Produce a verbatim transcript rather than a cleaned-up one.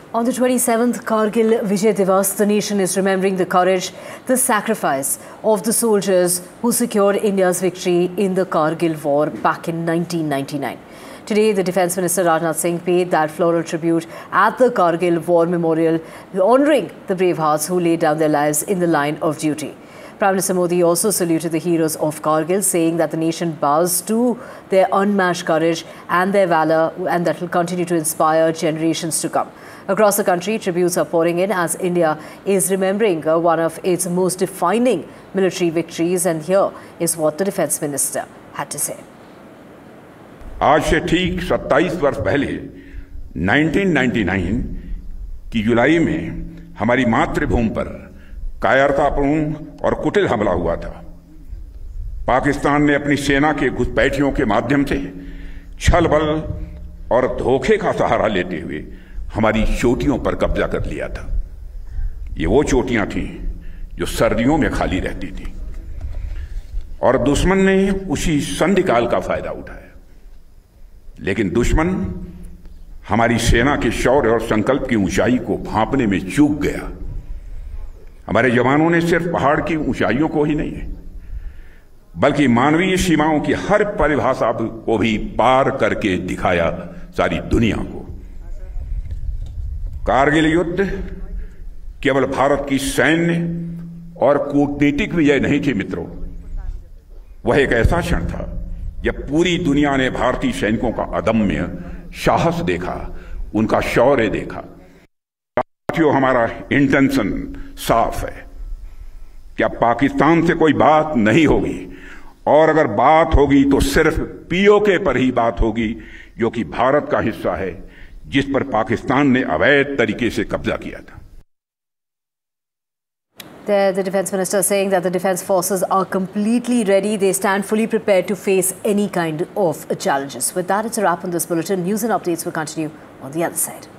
On the twenty-seventh Kargil Vijay Divas, the nation is remembering the courage, the sacrifice of the soldiers who secured India's victory in the Kargil war back in nineteen ninety-nine. Today, the Defence Minister Rajnath Singh paid that floral tribute at the Kargil War Memorial, honouring the brave hearts who laid down their lives in the line of duty. Prime Minister Modi also saluted the heroes of Kargil, saying that the nation bows to their unmatched courage and their valour, and that will continue to inspire generations to come. Across the country, tributes are pouring in as India is remembering uh, one of its most defining military victories, and here is what the Defence Minister had to say. आज से ठीक सत्ताईस वर्ष पहले उन्नीस सौ निन्यानवे की जुलाई में हमारी मातृभूमि पर कायरतापूर्ण और कुटिल हमला हुआ था। पाकिस्तान ने अपनी सेना के घुसपैठियों के माध्यम से छल बल और धोखे का सहारा लेते हुए हमारी चोटियों पर कब्जा कर लिया था। ये वो चोटियां थीं जो सर्दियों में खाली रहती थी और दुश्मन ने उसी संधिकाल का फायदा उठाया। लेकिन दुश्मन हमारी सेना के शौर्य और संकल्प की ऊंचाई को भांपने में चूक गया। हमारे जवानों ने सिर्फ पहाड़ की ऊंचाइयों को ही नहीं बल्कि मानवीय सीमाओं की हर परिभाषा को भी पार करके दिखाया सारी दुनिया को। कारगिल युद्ध केवल भारत की सैन्य और कूटनीतिक विजय नहीं थी मित्रों, वह एक ऐसा क्षण था जब पूरी दुनिया ने भारतीय सैनिकों का अदम्य साहस देखा, उनका शौर्य देखा। साथियों, हमारा इंटेंशन साफ है कि अब पाकिस्तान से कोई बात नहीं होगी, और अगर बात होगी तो सिर्फ पीओके पर ही बात होगी, जो कि भारत का हिस्सा है, जिस पर पाकिस्तान ने अवैध तरीके से कब्जा किया था। There, the Defence Minister saying that the Defence Forces are completely ready. They stand fully prepared to face any kind of challenges. With that, it's a wrap on this bulletin. News and updates will continue on the other side.